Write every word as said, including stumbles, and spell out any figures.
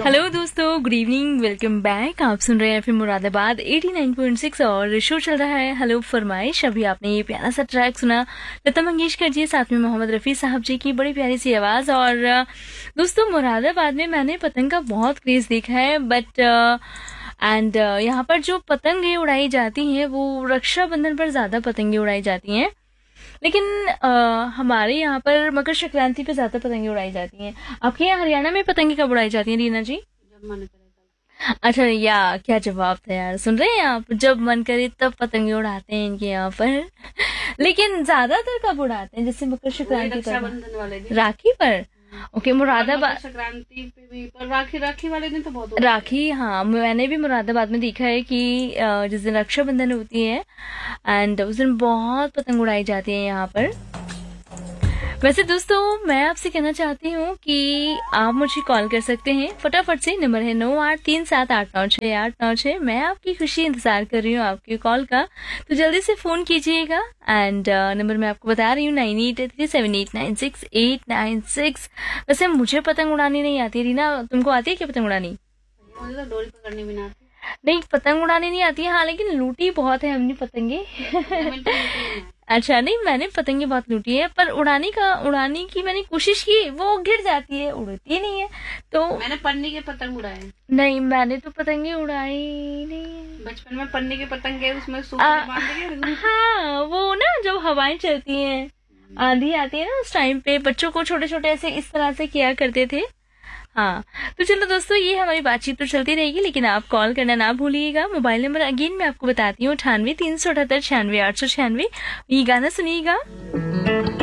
Hello दोस्तों, good evening, welcome back. आप सुन रहे हैं फिर Moradabad eighty nine point six और शो चल रहा है हेलो फरमाइश। अभी आपने ये प्यारा सा ट्रैक सुना लता मंगेशकर जी, साथ में मोहम्मद रफ़ी साहब जी की बड़ी प्यारी सी आवाज़। और दोस्तों, मुरादाबाद में मैंने पतंग का बहुत क्रेज़ देखा है, बट एंड यहाँ पर जो पतंगें उड़ाई जाती हैं वो रक्षाबंधन पर ज़्यादा पतंगें उड़ाई जाती हैं, लेकिन आ, हमारे यहाँ पर मकर संक्रांति पे ज्यादा पतंगे उड़ाई जाती हैं। आपके यहाँ हरियाणा में पतंगे कब उड़ाई जाती हैं रीना जी? जब मन करे। अच्छा, या क्या जवाब था यार। सुन रहे हैं आप, जब मन करे तब पतंगे उड़ाते हैं इनके यहाँ पर। लेकिन ज्यादातर कब उड़ाते हैं? जैसे मकर संक्रांति पर, रक्षाबंधन वाले दिन, राखी पर। ओके, और मुरादाबाद मकर संक्रांति पे भी, पर राखी राखी वाले दिन तो बहुत होता है। राखी, हाँ, मैंने भी मुरादाबाद में देखा है कि अ, जिस दिन रक्षाबंधन होती है एंड उस दिन बहुत पतंग उड़ाई जाती है यहाँ पर। वैसे दोस्तों, मैं आपसे कहना चाहती हूँ कि आप मुझे कॉल कर सकते हैं फटाफट से। नंबर है नौ आठ तीन सात आठ नौ छः आठ नौ छः। मैं आपकी खुशी इंतजार कर रही हूँ आपकी कॉल का, तो जल्दी से फ़ोन कीजिएगा। एंड नंबर मैं आपको बता रही हूँ nine eight three seven eight nine six eight nine six. वैसे मुझे पतंग उड़ानी नहीं आती। रीना, तुमको आती है क्या पतंग उड़ानी? मुझे तो डोरी पकड़नी भी ना आती। नहीं, पतंग उड़ानी नहीं आती है, हाँ, लेकिन लूटी बहुत है हमने पतंगे। मैंने तो लूटी ही ना। अच्छा, नहीं, मैंने पतंगे बहुत लूटी है, पर उड़ाने का उड़ाने की मैंने कोशिश की, वो गिर जाती है, उड़ती नहीं है। तो मैंने पन्नी के पतंग उड़ाए। नहीं, मैंने तो पतंगे उड़ाई नहीं है। बचपन में पन्नी के पतंग है, उसमें आ, सूखी बांध के। हाँ, वो ना जब हवाएं चलती हैं, आंधी आती है ना, उस टाइम पे बच्चों को छोटे छोटे ऐसे इस तरह से किया करते थे। हाँ, तो चलो दोस्तों, ये हमारी बातचीत तो चलती रहेगी, लेकिन आप कॉल करना ना भूलिएगा। मोबाइल नंबर अगेन मैं आपको बताती हूँ, अठानवे तीन सौ अठहत्तर छियानवे आठ सौ छियानवे। ये गाना सुनिएगा।